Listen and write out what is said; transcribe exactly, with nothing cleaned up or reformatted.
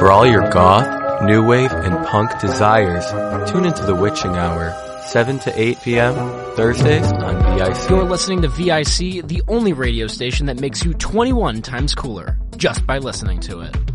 For all your goth, new wave, and punk desires, tune into The Witching Hour, seven to eight p.m., Thursdays on V I C. You're listening to V I C, the only radio station that makes you twenty-one times cooler, just by listening to it.